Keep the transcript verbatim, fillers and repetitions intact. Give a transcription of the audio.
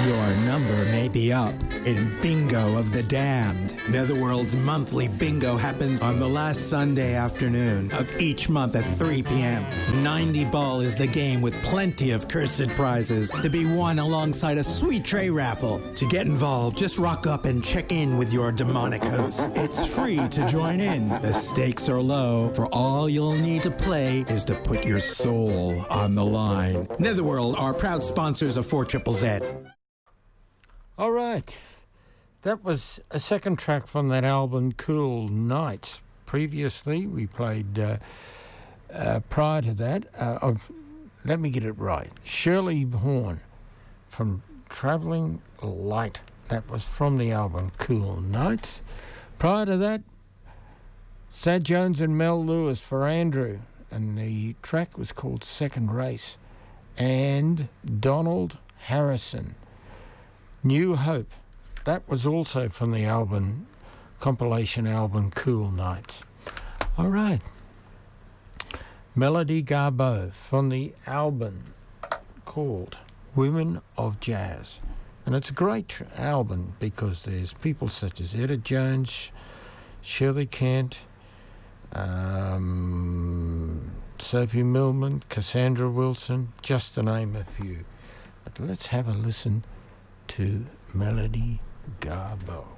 Your number may be up in Bingo of the Damned. Netherworld's monthly bingo happens on the last Sunday afternoon of each month at three p.m. ninety ball is the game with plenty of cursed prizes to be won alongside a sweet tray raffle. To get involved, just rock up and check in with your demonic host. It's free to join in. The stakes are low, for all you'll need to play is to put your soul on the line. Netherworld are proud sponsors of four triple Z. All right. That was a second track from that album, Cool Nights. Previously, we played, uh, uh, prior to that, uh, oh, let me get it right, Shirley Horn from Travelling Light. That was from the album Cool Nights. Prior to that, Thad Jones and Mel Lewis for Andrew, and the track was called Second Race. And Donald Harrison, New Hope. That was also from the album, compilation album Cool Nights. All right. Melody Garbeau from the album called Women of Jazz. And it's a great tr- album because there's people such as Etta Jones, Shirley Kent, um, Sophie Millman, Cassandra Wilson, just to name a few. But let's have a listen to Melody Garbeau.